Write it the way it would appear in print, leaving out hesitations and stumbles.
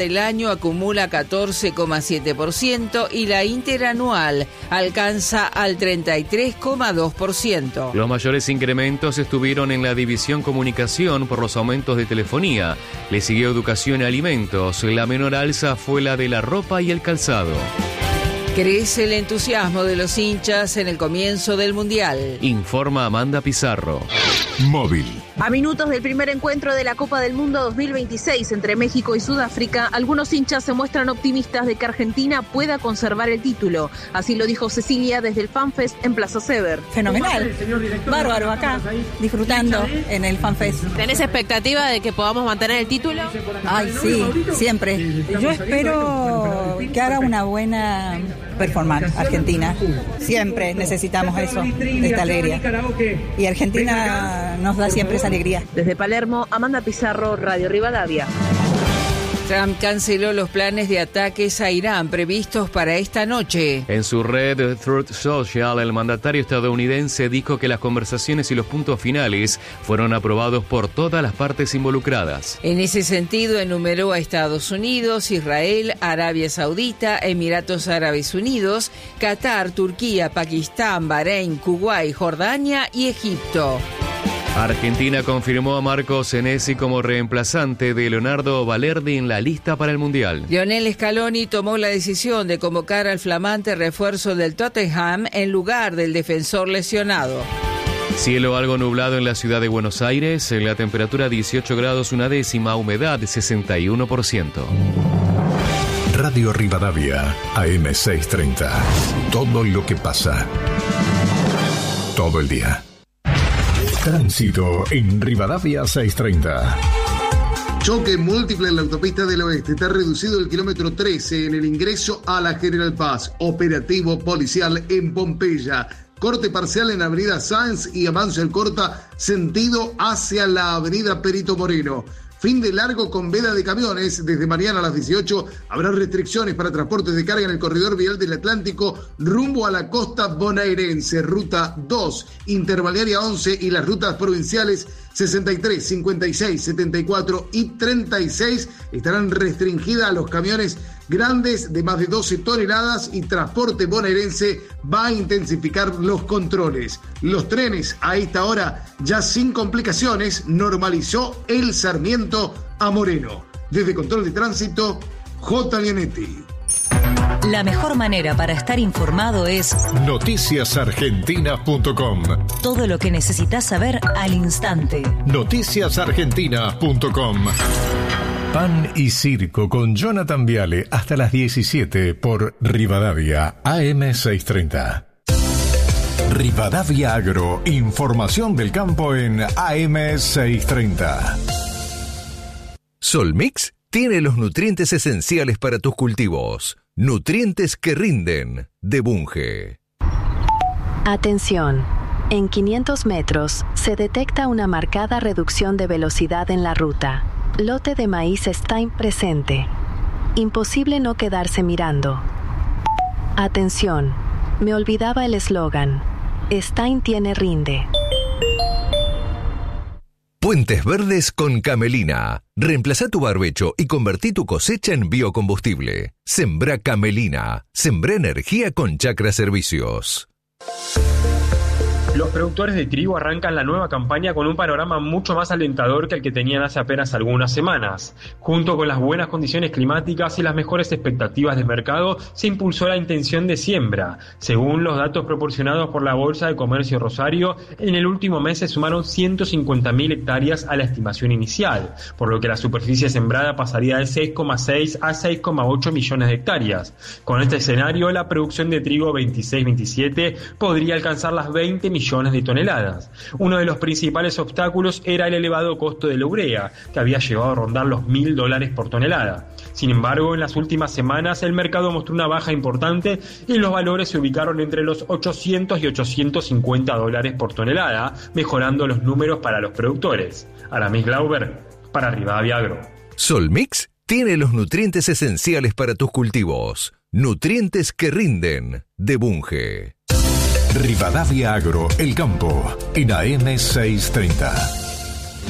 El año acumula 14,7% y la interanual alcanza al 33,2%. Los mayores incrementos estuvieron en la división comunicación por los aumentos de telefonía. Le siguió educación y alimentos. La menor alza fue la de la ropa y el calzado. Crece el entusiasmo de los hinchas en el comienzo del Mundial. Informa Amanda Pizarro. Móvil. A minutos del primer encuentro de la Copa del Mundo 2026 entre México y Sudáfrica, algunos hinchas se muestran optimistas de que Argentina pueda conservar el título. Así lo dijo Cecilia desde el FanFest en Plaza Sever. Fenomenal, bárbaro acá, disfrutando en el FanFest. ¿Tenés expectativa de que podamos mantener el título? Ay, sí, siempre. Yo espero que haga una buena performance Argentina. Siempre necesitamos eso, esta alegría. Y Argentina nos da siempre esa alegría. Desde Palermo, Amanda Pizarro, Radio Rivadavia. Trump canceló los planes de ataques a Irán previstos para esta noche. En su red Truth Social, el mandatario estadounidense dijo que las conversaciones y los puntos finales fueron aprobados por todas las partes involucradas. En ese sentido, enumeró a Estados Unidos, Israel, Arabia Saudita, Emiratos Árabes Unidos, Qatar, Turquía, Pakistán, Bahrein, Kuwait, Jordania y Egipto. Argentina confirmó a Marco Senesi como reemplazante de Leonardo Balerdi en la lista para el Mundial. Lionel Scaloni tomó la decisión de convocar al flamante refuerzo del Tottenham en lugar del defensor lesionado. Cielo algo nublado en la ciudad de Buenos Aires, la temperatura 18 grados 1/10, humedad 61%. Radio Rivadavia, AM 630. Todo lo que pasa. Todo el día. Tránsito en Rivadavia 630. Choque múltiple en la autopista del oeste. Está reducido el kilómetro 13 en el ingreso a la General Paz. Operativo policial en Pompeya. Corte parcial en avenida Sáenz y avance el corta sentido hacia la avenida Perito Moreno. Fin de largo con veda de camiones. Desde mañana a las 18 habrá restricciones para transportes de carga en el corredor vial del Atlántico rumbo a la costa bonaerense. Ruta 2, Interbalnearia 11 y las rutas provinciales 63, 56, 74 y 36 estarán restringidas a los camiones grandes de más de 12 toneladas y Transporte Bonaerense va a intensificar los controles. Los trenes a esta hora ya sin complicaciones, normalizó el Sarmiento a Moreno. Desde Control de Tránsito, J. Lianetti. La mejor manera para estar informado es noticiasargentinas.com. Todo lo que necesitas saber al instante. Noticiasargentinas.com. Pan y Circo con Jonathan Viale hasta las 17 por Rivadavia AM 630. Rivadavia Agro, información del campo en AM 630. Solmix tiene los nutrientes esenciales para tus cultivos. Nutrientes que rinden, de Bunge. Atención. En 500 metros se detecta una marcada reducción de velocidad en la ruta. Lote de maíz Stein presente. Imposible no quedarse mirando. Atención. Me olvidaba el eslogan. Stein tiene rinde. Puentes Verdes con Camelina. Reemplazá tu barbecho y convertí tu cosecha en biocombustible. Sembrá Camelina. Sembrá energía con Chacra Servicios. Los productores de trigo arrancan la nueva campaña con un panorama mucho más alentador que el que tenían hace apenas algunas semanas. Junto con las buenas condiciones climáticas y las mejores expectativas de mercado, se impulsó la intención de siembra. Según los datos proporcionados por la Bolsa de Comercio Rosario, en el último mes se sumaron 150.000 hectáreas a la estimación inicial, por lo que la superficie sembrada pasaría de 6,6 a 6,8 millones de hectáreas. Con este escenario, la producción de trigo 26-27 podría alcanzar las 20 millones de toneladas. Uno de los principales obstáculos era el elevado costo de la urea, que había llegado a rondar los $1.000 por tonelada. Sin embargo, en las últimas semanas el mercado mostró una baja importante y los valores se ubicaron entre los $800 y $850 por tonelada, mejorando los números para los productores. Aramis Glauber, para Rivadavia Agro. Solmix tiene los nutrientes esenciales para tus cultivos. Nutrientes que rinden, de Bunge. Rivadavia Agro, el campo, en AM 630.